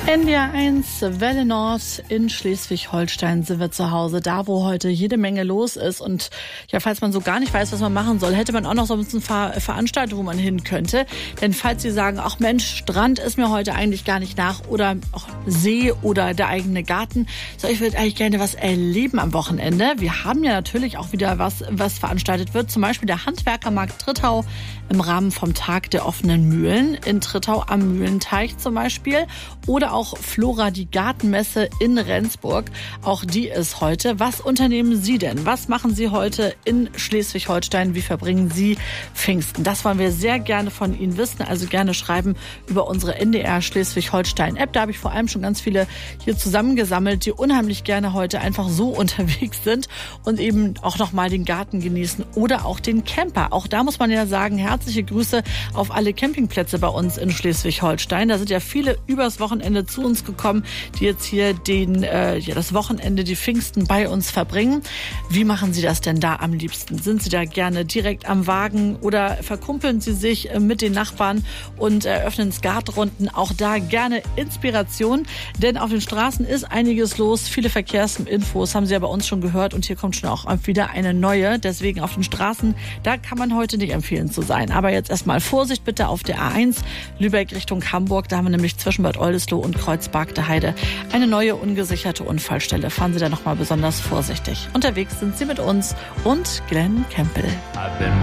NDR 1, Welle Nord in Schleswig-Holstein sind wir zu Hause, da wo heute jede Menge los ist. Und ja, falls man so gar nicht weiß, was man machen soll, hätte man auch noch so ein bisschen Veranstaltung, wo man hin könnte. Denn falls Sie sagen, ach Mensch, Strand ist mir heute eigentlich gar nicht nach oder auch See oder der eigene Garten, so ich würde eigentlich gerne was erleben am Wochenende. Wir haben ja natürlich auch wieder was veranstaltet wird, zum Beispiel der Handwerkermarkt Trittau im Rahmen vom Tag der offenen Mühlen in Trittau am Mühlenteich zum Beispiel. Oder auch Flora, die Gartenmesse in Rendsburg. Auch die ist heute. Was unternehmen Sie denn? Was machen Sie heute in Schleswig-Holstein? Wie verbringen Sie Pfingsten? Das wollen wir sehr gerne von Ihnen wissen. Also gerne schreiben über unsere NDR Schleswig-Holstein-App. Da habe ich vor allem schon ganz viele hier zusammengesammelt, die unheimlich gerne heute einfach so unterwegs sind und eben auch nochmal den Garten genießen oder auch den Camper. Auch da muss man ja sagen, herzliche Grüße auf alle Campingplätze bei uns in Schleswig-Holstein. Da sind ja viele übers Wochenende zu uns gekommen, die jetzt hier das Wochenende, die Pfingsten bei uns verbringen. Wie machen Sie das denn da am liebsten? Sind Sie da gerne direkt am Wagen oder verkumpeln Sie sich mit den Nachbarn und eröffnen Skatrunden? Auch da gerne Inspiration, denn auf den Straßen ist einiges los. Viele Verkehrsinfos haben Sie ja bei uns schon gehört und hier kommt schon auch wieder eine neue. Deswegen auf den Straßen, da kann man heute nicht empfehlen zu sein. Aber jetzt erstmal Vorsicht bitte auf der A1 Lübeck Richtung Hamburg. Da haben wir nämlich zwischen Bad Oldesloe und Kreuzberg-der-Heide eine neue ungesicherte Unfallstelle. Fahren Sie da nochmal besonders vorsichtig. Unterwegs sind Sie mit uns und Glenn Campbell.